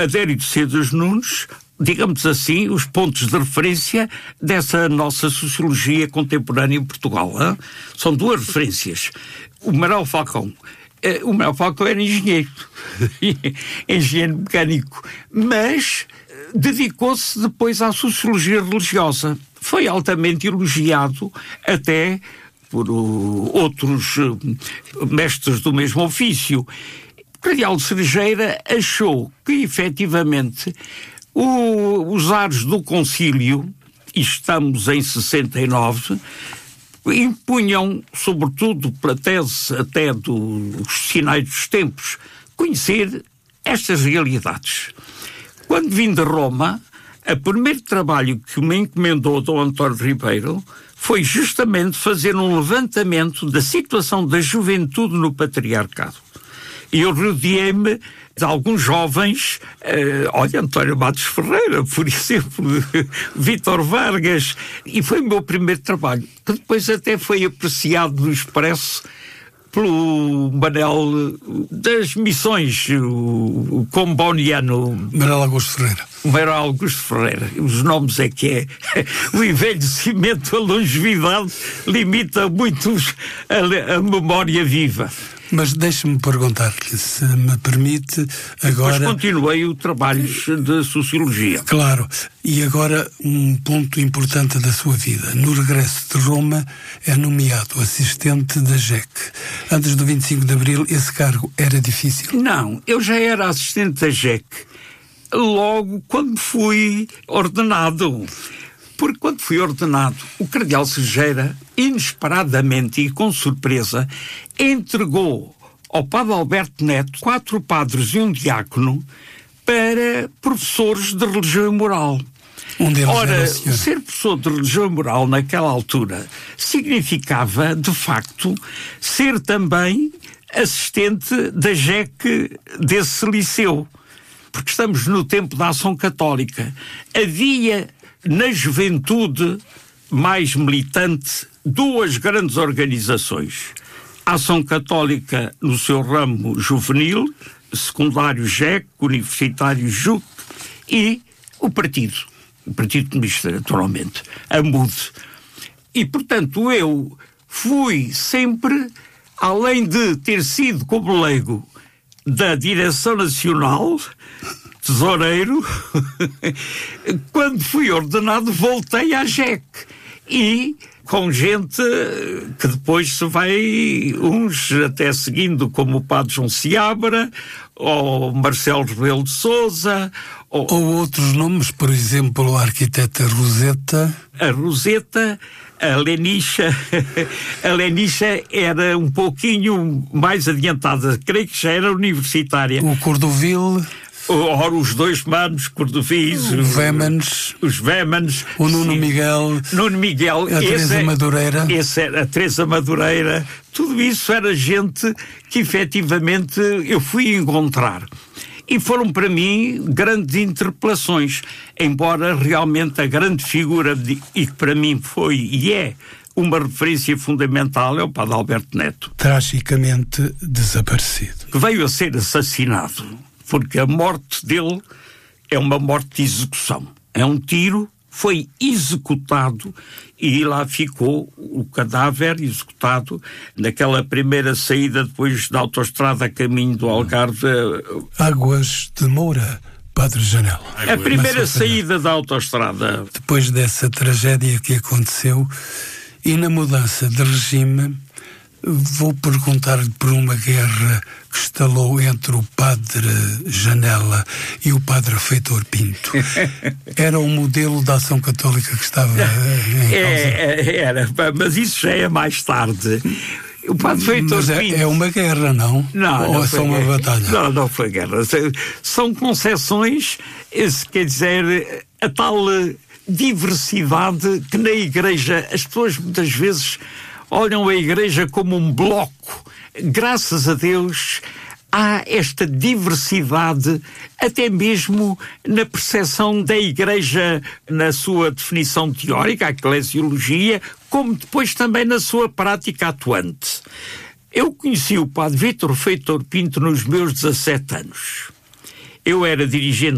Adério de Sedas Nunes, digamos assim, os pontos de referência dessa nossa sociologia contemporânea em Portugal. Hein? São duas referências. O Manuel Falcão. O Manuel Falcão era engenheiro, engenheiro mecânico, mas dedicou-se depois à sociologia religiosa. Foi altamente elogiado até por outros mestres do mesmo ofício. O cardeal Cerejeira achou que, efetivamente, os ares do concílio, e estamos em 69, impunham, sobretudo pela tese até dos sinais dos tempos, conhecer estas realidades. Quando vim de Roma, o primeiro trabalho que me encomendou Dom António Ribeiro foi justamente fazer um levantamento da situação da juventude no patriarcado. E eu rodeei-me de alguns jovens, António Matos Ferreira, por exemplo, Vítor Vargas, e foi o meu primeiro trabalho, que depois até foi apreciado no Expresso pelo Manel das Missões, o comboniano. Manuel Augusto Ferreira. Manuel Augusto Ferreira. Os nomes é que é. O envelhecimento, a longevidade, limita muito a memória viva. Mas deixe-me perguntar-lhe, se me permite, agora... Depois continuei o trabalho de Sociologia. Claro. E agora um ponto importante da sua vida. No regresso de Roma é nomeado assistente da JEC. Antes do 25 de Abril, esse cargo era difícil? Não, eu já era assistente da JEC logo quando fui ordenado. Porque quando fui ordenado, o cardeal Cerejeira, inesperadamente e com surpresa, entregou ao padre Alberto Neto 4 padres e um diácono para professores de religião e moral. Ora, ser professor de religião e moral naquela altura significava, de facto, ser também assistente da JEC desse liceu. Porque estamos no tempo da Ação Católica. Havia na juventude mais militante 2 grandes organizações. A Ação Católica no seu ramo juvenil, secundário JEC, universitário JUC, e o Partido Comunista, naturalmente, a MUD. E, portanto, eu fui sempre, além de ter sido como leigo da Direção Nacional, tesoureiro, quando fui ordenado voltei à JEC e com gente que depois se vai, uns até seguindo, como o padre João Seabra, ou Marcelo Rebelo de Sousa, ou outros nomes, por exemplo, a arquiteta Roseta. A Roseta, a Lenicha era um pouquinho mais adiantada, creio que já era universitária. O Cordovil. Ora, os 2 manos, Cordovis, os Vémanes, o Nuno Miguel, a Teresa Madureira. A Teresa Madureira, tudo isso era gente que efetivamente eu fui encontrar. E foram para mim grandes interpelações, embora realmente a grande figura, e que para mim foi e é uma referência fundamental, é o padre Alberto Neto. Tragicamente desaparecido. Que veio a ser assassinado. Porque a morte dele é uma morte de execução. É um tiro, foi executado e lá ficou o cadáver executado naquela primeira saída depois da autoestrada a caminho do Algarve. Águas de Moura, Padre Janela. A primeira saída da autoestrada. Depois dessa tragédia que aconteceu e na mudança de regime, vou perguntar-lhe por uma guerra que estalou entre o padre Janela e o padre Feitor Pinto. Era o modelo da Ação Católica que estava em causa? Era, mas isso já é mais tarde. O padre Feitor Pinto... É uma guerra, não? Não, ou é só uma batalha? Não foi guerra. São concessões, quer dizer, a tal diversidade que na Igreja as pessoas muitas vezes olham a Igreja como um bloco. Graças a Deus há esta diversidade, até mesmo na percepção da Igreja, na sua definição teórica, a eclesiologia, como depois também na sua prática atuante. Eu conheci o padre Vítor Feitor Pinto nos meus 17 anos. Eu era dirigente